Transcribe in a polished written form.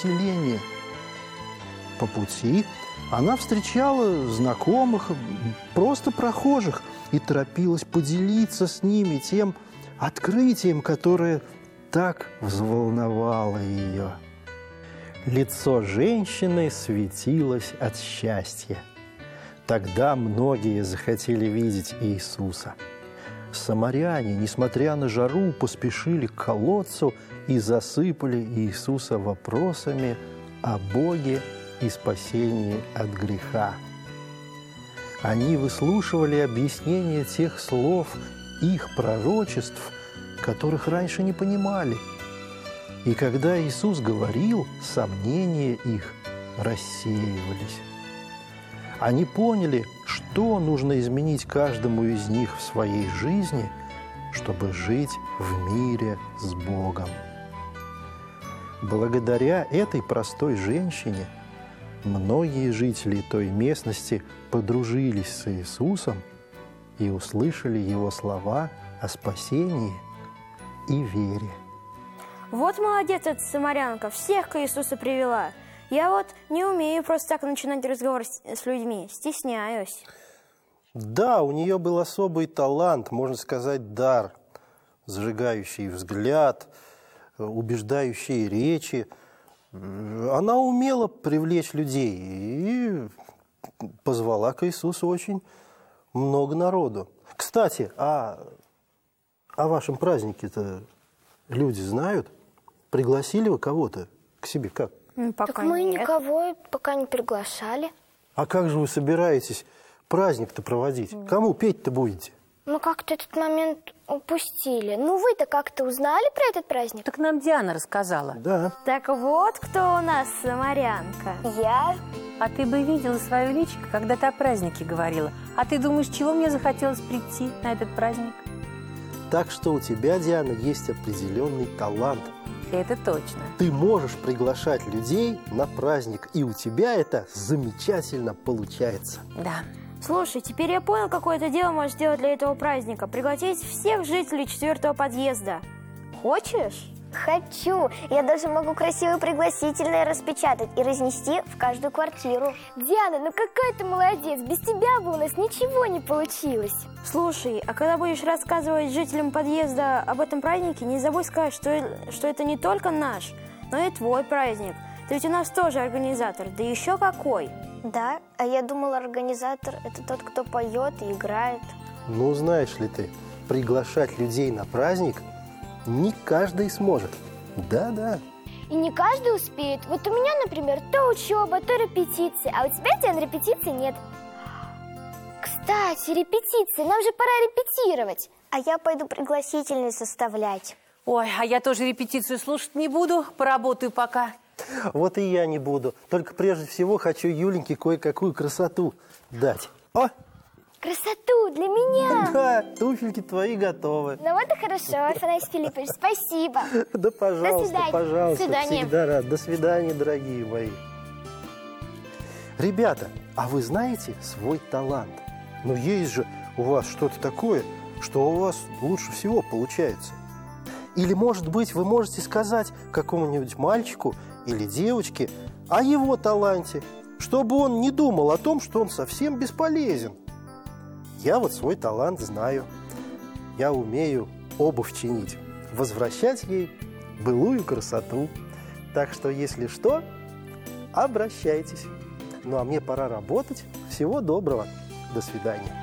селение. По пути она встречала знакомых, просто прохожих, и торопилась поделиться с ними тем открытием, которое так взволновало ее. Лицо женщины светилось от счастья. Тогда многие захотели видеть Иисуса. Самаряне, несмотря на жару, поспешили к колодцу и засыпали Иисуса вопросами о Боге и спасении от греха. Они выслушивали объяснения тех слов, их пророчеств, которых раньше не понимали. И когда Иисус говорил, сомнения их рассеивались. Они поняли, что нужно изменить каждому из них в своей жизни, чтобы жить в мире с Богом. Благодаря этой простой женщине многие жители той местности подружились с Иисусом и услышали Его слова о спасении и вере. Вот молодец эта самарянка, всех к Иисусу привела. Я вот не умею просто так начинать разговор с людьми, стесняюсь. Да, у нее был особый талант, можно сказать, дар, зажигающий взгляд, убеждающие речи. Она умела привлечь людей и позвала к Иисусу очень много народу. Кстати, о вашем празднике-то люди знают? Пригласили вы кого-то к себе? Как? Пока так мы нет. никого пока не приглашали. А как же вы собираетесь праздник-то проводить? Кому петь-то будете? Мы как-то этот момент упустили. Ну, вы-то как-то узнали про этот праздник? Так нам Диана рассказала. Да. Так вот, кто у нас самарянка. Я? А ты бы видела свою личико, когда ты о празднике говорила. А ты думаешь, чего мне захотелось прийти на этот праздник? Так что у тебя, Диана, есть определенный талант. Это точно. Ты можешь приглашать людей на праздник, и у тебя это замечательно получается. Да. Слушай, теперь я понял, какое это дело можешь сделать для этого праздника. Пригласить всех жителей 4-го подъезда. Хочешь? Хочу. Я даже могу красивые пригласительные распечатать и разнести в каждую квартиру. Диана, ну какая ты молодец. Без тебя бы у нас ничего не получилось. Слушай, а когда будешь рассказывать жителям подъезда об этом празднике, не забудь сказать, что это не только наш, но и твой праздник. Ты ведь у нас тоже организатор, да еще какой. Да, а я думала, организатор – это тот, кто поет и играет. Ну, знаешь ли ты, приглашать людей на праздник не каждый сможет. Да-да. И не каждый успеет. Вот у меня, например, то учеба, то репетиции, а у тебя, Диан, репетиций нет. Кстати, репетиции, нам же пора репетировать. А я пойду пригласительные составлять. Ой, а я тоже репетицию слушать не буду, поработаю пока. Вот и я не буду. Только прежде всего хочу Юленьке кое-какую красоту дать. О! Красоту для меня! Да, туфельки твои готовы. Ну вот и хорошо, Афанасий Филиппович, спасибо. Да, пожалуйста, До свидания. пожалуйста. До свидания. Всегда рад. До свидания, дорогие мои. Ребята, а вы знаете свой талант? Но есть же у вас что-то такое, что у вас лучше всего получается. Или, может быть, вы можете сказать какому-нибудь мальчику или девочке о его таланте, чтобы он не думал о том, что он совсем бесполезен. Я вот свой талант знаю. Я умею обувь чинить, возвращать ей былую красоту. Так что, если что, обращайтесь. Ну, а мне пора работать. Всего доброго. До свидания.